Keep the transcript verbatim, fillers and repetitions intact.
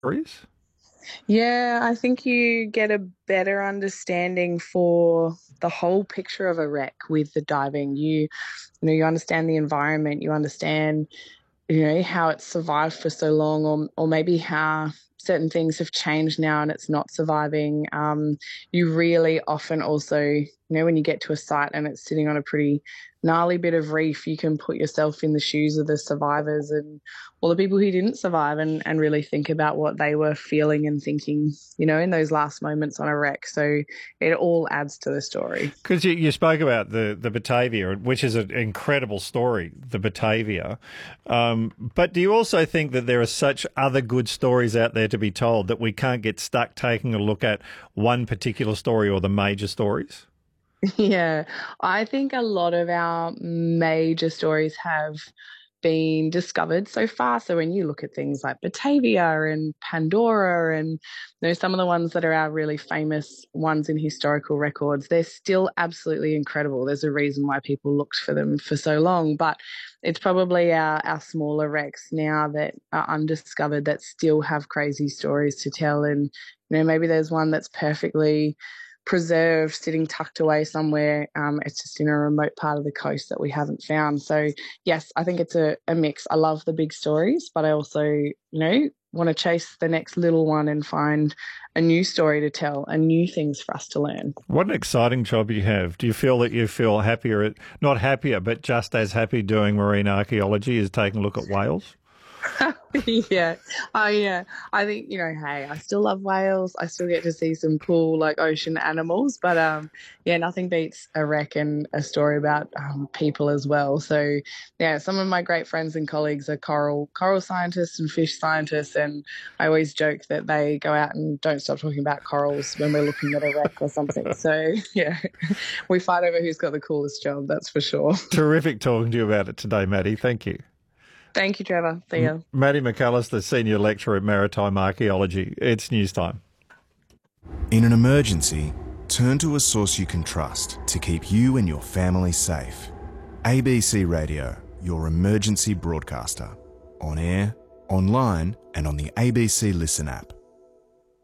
stories? Yeah, I think you get a better understanding for the whole picture of a wreck with the diving. You, you know, you understand the environment, you understand, you know, how it's survived for so long, or or maybe how certain things have changed now and it's not surviving. Um, you really often also, you know, when you get to a site and it's sitting on a pretty gnarly bit of reef, you can put yourself in the shoes of the survivors and all the people who didn't survive, and, and really think about what they were feeling and thinking, you know, in those last moments on a wreck. So it all adds to the story. Because you, you spoke about the, the Batavia, which is an incredible story, the Batavia. Um, but do you also think that there are such other good stories out there to be told that we can't get stuck taking a look at one particular story or the major stories? Yeah, I think a lot of our major stories have been discovered so far. So when you look at things like Batavia and Pandora and, you know, some of the ones that are our really famous ones in historical records, they're still absolutely incredible. There's a reason why people looked for them for so long. But it's probably our, our smaller wrecks now that are undiscovered that still have crazy stories to tell. And, you know, maybe there's one that's perfectly preserved, sitting tucked away somewhere. Um, it's just in a remote part of the coast that we haven't found. So, yes, I think it's a, a mix. I love the big stories, but I also, you know, want to chase the next little one and find a new story to tell and new things for us to learn. What an exciting job you have. Do you feel that you feel happier, at, not happier, but just as happy doing marine archaeology as taking a look at whales? Yeah. Oh, yeah. I think, you know, hey, I still love whales. I still get to see some cool, like, ocean animals. But, um, yeah, nothing beats a wreck and a story about um, people as well. So, yeah, some of my great friends and colleagues are coral coral scientists and fish scientists. And I always joke that they go out and don't stop talking about corals when we're looking at a wreck or something. So, yeah, we fight over who's got the coolest job, that's for sure. Terrific talking to you about it today, Maddie. Thank you. Thank you, Trevor. See ya. Maddie McAllister, Senior Lecturer at Maritime Archaeology. It's news time. In an emergency, turn to a source you can trust to keep you and your family safe. A B C Radio, your emergency broadcaster. On air, online and on the A B C Listen app.